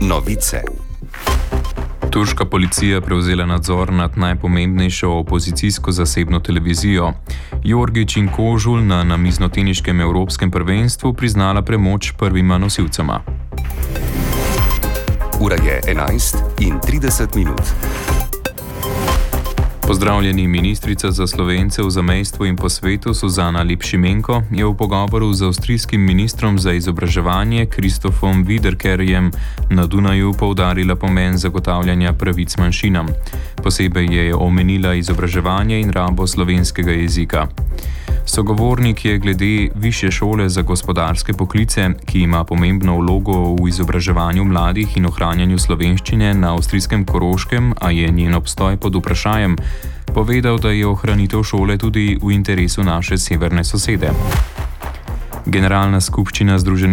Novice. Turška policija prevzela nadzor nad najpomembnejšo opozicijsko zasebno televizijo. Jorgić in Kožul na namiznoteniškem evropskem prvenstvu priznala premoč prvima nosilcema. Ura je 11:30. Pozdravljeni, ministrica za Slovence v zamejstvu in po svetu Suzana Lipšimenko je v pogovoru z avstrijskim ministrom za izobraževanje Kristofom Wiederkerjem na Dunaju poudarila pomen zagotavljanja pravic manjšinam. Posebej je omenila izobraževanje in rabo slovenskega jezika. Sogovornik je glede Višje šole za gospodarske poklice, ki ima pomembno vlogo v izobraževanju mladih in ohranjanju slovenščine na avstrijskem Koroškem, a je njen obstoj pod vprašajem, povedal, da je ohranitev šole tudi v interesu naše severne sosede. Generalna skupščina Združenih